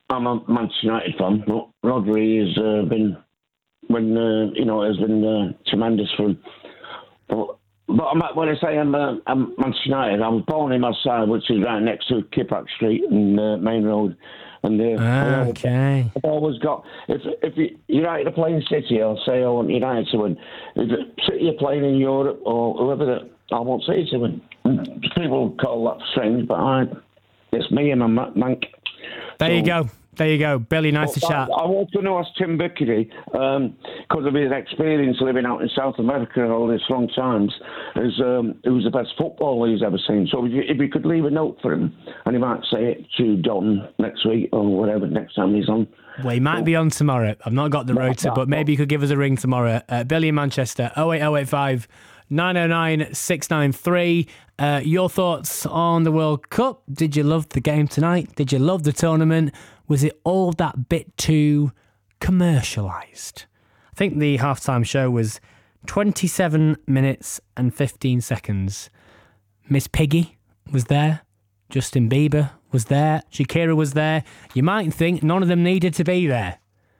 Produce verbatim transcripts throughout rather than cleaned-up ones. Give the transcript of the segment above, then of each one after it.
I'm a Manchester United fan. But Rodri has uh, been, when uh, you know, has been uh, tremendous for him. But, but I'm, when I say I'm, uh, I'm Manchester United, I was born in Marseille, which is right next to Kippax Street and uh, Main Road. And uh, ah, okay. I've always got, if if you, United are playing City, I'll say I want United to win. If City are playing in Europe or whoever, that I want City to win. People call that strange, but I, it's me and my mank. There so, you go. There you go. Billy, nice to chat. I, I was going to ask Tim Bickery, um, because of his experience living out in South America all these long times, is um, who's the best footballer he's ever seen. So if you, if you could leave a note for him, and he might say it to Don next week or whatever, next time he's on. Well, he might be on tomorrow. I've not got the rota, but maybe you could give us a ring tomorrow. Uh, Billy in Manchester, oh eight oh eight five nine oh nine six nine three. Uh, your thoughts on the World Cup? Did you love the game tonight? Did you love the tournament? Was it all that bit too commercialised? I think the halftime show was twenty-seven minutes and fifteen seconds. Miss Piggy was there. Justin Bieber was there. Shakira was there. You might think none of them needed to be there.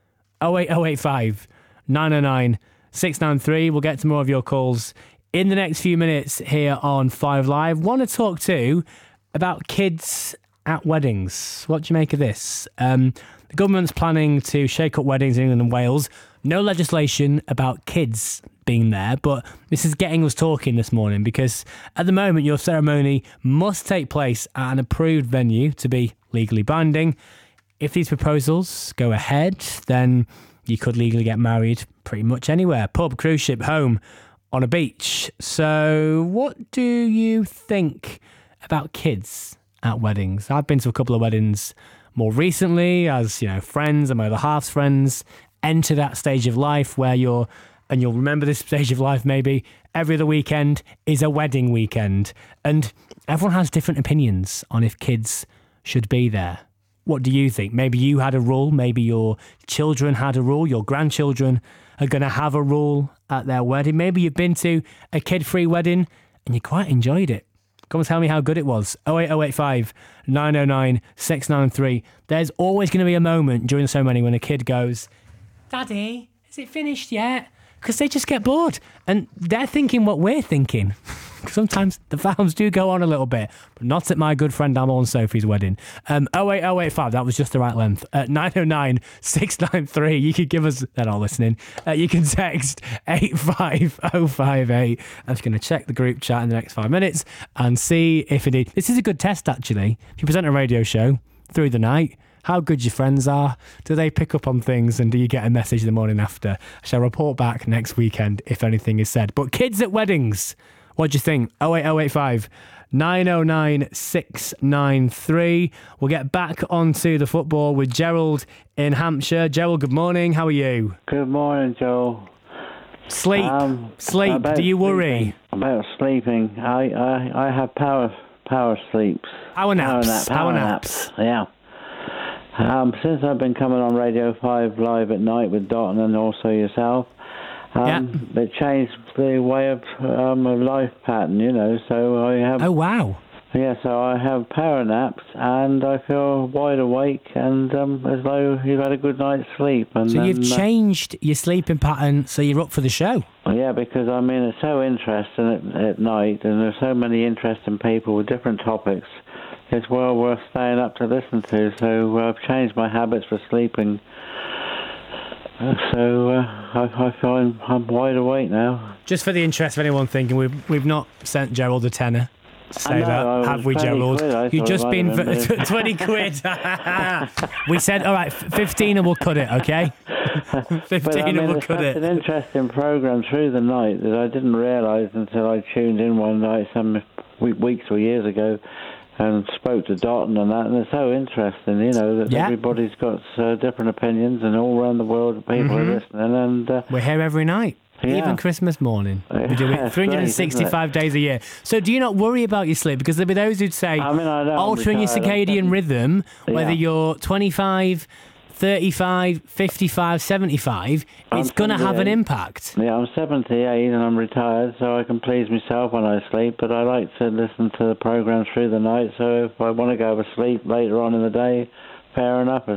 oh eight oh eight five nine oh nine six nine three. We'll get to more of your calls in the next few minutes here on Five Live. Want to talk to about kids at weddings. What do you make of this? Um, the government's planning to shake up weddings in England and Wales. No legislation about kids being there, but this is getting us talking this morning because at the moment your ceremony must take place at an approved venue to be legally binding. If these proposals go ahead, then you could legally get married pretty much anywhere. Pub, cruise ship, home, on a beach. So what do you think about kids at weddings? I've been to a couple of weddings more recently as, you know, friends and my other half's friends enter that stage of life where you're, and you'll remember this stage of life maybe, every other weekend is a wedding weekend. And everyone has different opinions on if kids should be there. What do you think? Maybe you had a rule, maybe your children had a rule, your grandchildren are going to have a rule at their wedding. Maybe you've been to a kid-free wedding and you quite enjoyed it. Come and tell me how good it was. oh eight oh eight five nine oh nine six nine three. There's always going to be a moment during the ceremony when a kid goes, Daddy, is it finished yet? Because they just get bored. And they're thinking what we're thinking. Sometimes the films do go on a little bit, but not at my good friend Amal and Sophie's wedding. Um, oh eight oh eight five, that was just the right length. At nine oh nine six nine three, you could give us, they're not listening, uh, you can text eight five oh five eight. I'm just going to check the group chat in the next five minutes and see if it is. This is a good test, actually. If you present a radio show through the night, how good your friends are, do they pick up on things, and do you get a message the morning after? I shall report back next weekend if anything is said. But kids at weddings, what do you think? oh eight oh eight five nine oh nine six nine three. We'll get back onto the football with Gerald in Hampshire. Gerald, good morning. How are you? Good morning, Joel. Sleep. Um, Sleep. Do you worry? Sleeping. About sleeping. I, I, I have power power sleeps. Power naps. Power, nap, power, power naps. naps. Yeah. Um, since I've been coming on Radio five Live at night with Dotton and also yourself, um, yeah. it changed the way of um, a life pattern, you know, so I have... Oh, wow. Yeah, so I have power naps and I feel wide awake and um, as though you've had a good night's sleep. And so then, you've changed uh, your sleeping pattern so you're up for the show? Yeah, because, I mean, it's so interesting at, at night and there's so many interesting people with different topics. It's well worth staying up to listen to, so uh, I've changed my habits for sleeping. Uh, so uh, I, I find I'm wide awake now. Just for the interest of anyone thinking, we've, we've not sent Gerald a tenner to say know, that, have we, Gerald? You've just been for twenty quid. We said, all right, fifteen and we'll cut it, okay? fifteen but, I mean, and we'll it's cut such it. It's an interesting programme through the night that I didn't realise until I tuned in one night some weeks or years ago and spoke to Dotton and that, and it's so interesting, you know, that yeah. everybody's got uh, different opinions and all around the world people mm-hmm. are listening. And uh, we're here every night. Yeah. Even Christmas morning. We do it three hundred sixty-five days a year. So do you not worry about your sleep? Because there'll be those who'd say I mean, I altering your circadian rhythm, whether yeah. you're twenty-five, thirty-five, fifty-five, seventy-five, I'm it's going to have an impact. Yeah, I'm seventy-eight and I'm retired, so I can please myself when I sleep, but I like to listen to the programme through the night, so if I want to go to sleep later on in the day, fair enough.